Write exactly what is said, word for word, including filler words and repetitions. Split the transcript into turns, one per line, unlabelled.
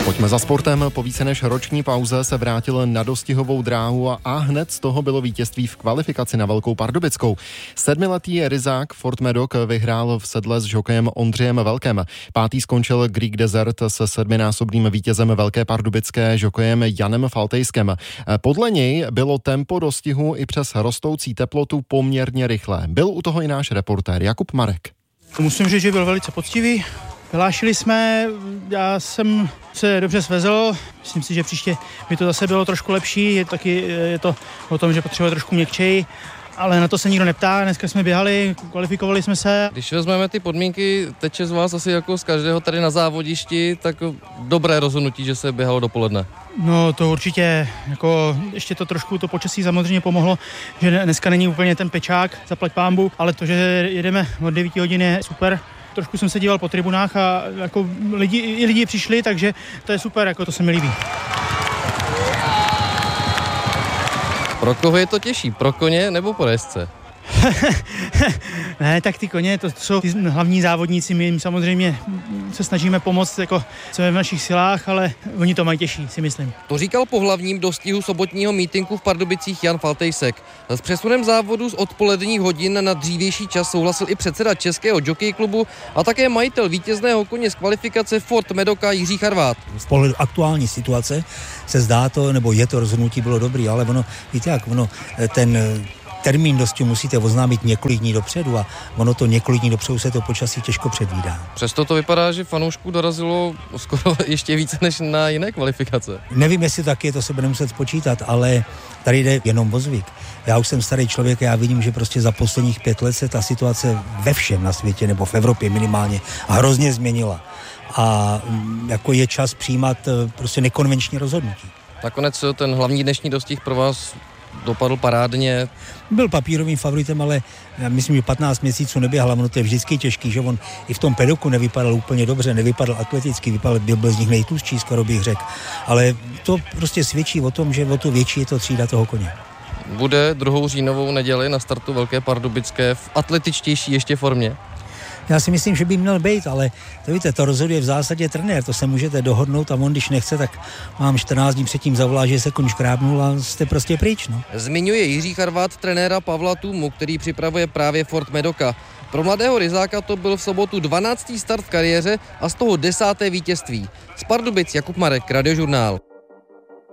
Pojďme za sportem. Po více než roční pauze se vrátil na dostihovou dráhu a, a hned z toho bylo vítězství v kvalifikaci na Velkou Pardubickou. Sedmiletý ryzák Ford Medoc vyhrál v sedle s žokejem Ondřejem Velkem. Pátý skončil Greek Desert se sedminásobným vítězem Velké Pardubické žokejem Janem Faltejskem. Podle něj bylo tempo dostihu i přes rostoucí teplotu poměrně rychlé. Byl u toho i náš reportér Jakub Marek.
Musím říct, že byl velice poctivý. Vylášili jsme, já jsem se dobře svezl, myslím si, že příště by to zase bylo trošku lepší, je, taky, je to o tom, že potřebuje trošku měkčej, ale na to se nikdo neptá, dneska jsme běhali, kvalifikovali jsme se.
Když vezmeme ty podmínky, teče z vás asi jako z každého tady na závodišti, tak dobré rozhodnutí, že se běhalo dopoledne.
No to určitě, jako ještě to trošku to počasí samozřejmě pomohlo, že dneska není úplně ten pečák, zaplať pánbu, ale to, že jedeme od devíti hodin je super. Trošku jsem se díval po tribunách a jako lidi, i lidi přišli, takže to je super, jako to se mi líbí.
Pro koho je to těžší? Pro koně nebo po jezdce?
Ne, tak ty koně, to jsou ty hlavní závodníci, my jim samozřejmě se snažíme pomoct, jako co je v našich silách, ale oni to mají těžší, si myslím.
To říkal po hlavním dostihu sobotního mítinku v Pardubicích Jan Faltejsek. S přesunem závodu z odpoledních hodin na dřívější čas souhlasil i předseda Českého jockey klubu a také majitel vítězného koně z kvalifikace Ford Medoca Jiří Charvát.
Z pohledu aktuální situace se zdá to, nebo je to rozhodnutí bylo dobrý, ale ono, víte jak, ono, ten termín dosti musíte oznámit několik dní dopředu a ono to několik dní dopředu se to počasí těžko předvídá.
Přesto to vypadá, že fanoušků dorazilo skoro ještě více než na jiné kvalifikace.
Nevím, jestli taky, to se bude muset spočítat, ale tady jde jenom o zvyk. Já už jsem starý člověk a já vidím, že prostě za posledních pět let se ta situace ve všem na světě nebo v Evropě minimálně hrozně změnila. A jako je čas přijímat prostě nekonvenční rozhodnutí.
Nakonec ten hlavní dnešní dostih pro vás dopadl parádně.
Byl papírovým favoritem, ale já myslím, že patnáct měsíců neběhal, ono to je vždycky těžký, že on i v tom pedoku nevypadal úplně dobře, nevypadal atleticky, vypadal, byl, byl z nich nejtlustší, skoro bych řekl. Ale to prostě svědčí o tom, že o to větší je to třída toho koně.
Bude druhou říjnovou neděli na startu Velké Pardubické v atletičtější ještě formě?
Já si myslím, že by měl být, ale to víte, to rozhoduje v zásadě trenér, to se můžete dohodnout a on, když nechce, tak mám čtrnáct dní předtím zavolá, že se koň škrábnul a jste prostě pryč, no.
Zmiňuje Jiří Charvát trenéra Pavla Tůmu, který připravuje právě Ford Medoca. Pro mladého ryzáka to byl v sobotu dvanáctý start v kariéře a z toho desáté vítězství. Z Pardubic Jakub Marek, Radiožurnál.